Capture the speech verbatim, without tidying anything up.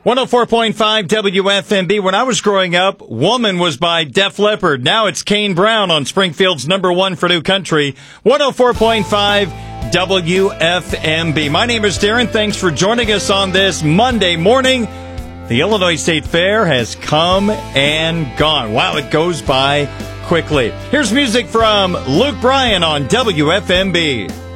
one oh four point five W F M B. When I was growing up, Woman was by Def Leppard. Now it's Kane Brown on Springfield's number one for New Country. one oh four point five W F M B. My name is Darren. Thanks for joining us on this Monday morning. The Illinois State Fair has come and gone. Wow, it goes by quickly. Here's music from Luke Bryan on W F M B.